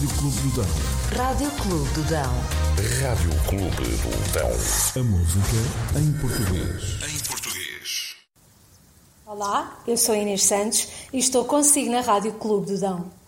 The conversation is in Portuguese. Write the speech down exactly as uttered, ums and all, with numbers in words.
Rádio Clube do Dão. Rádio Clube do Dão. Rádio Clube do Dão. A música em português. Em português. Olá, eu sou Inês Santos e estou consigo na Rádio Clube do Dão.